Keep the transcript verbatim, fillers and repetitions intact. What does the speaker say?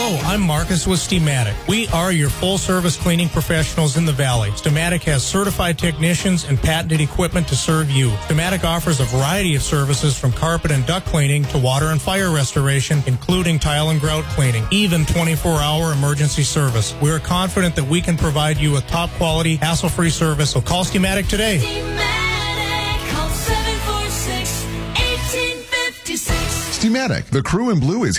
Hello, I'm Marcus with Steamatic. We are your full-service cleaning professionals in the Valley. Steamatic has certified technicians and patented equipment to serve you. Steamatic offers a variety of services from carpet and duct cleaning to water and fire restoration, including tile and grout cleaning, even twenty-four hour emergency service. We are confident that we can provide you with top-quality, hassle-free service, so call Steamatic today. Steamatic, call seven four six, one eight five six. Steamatic, the crew in blue is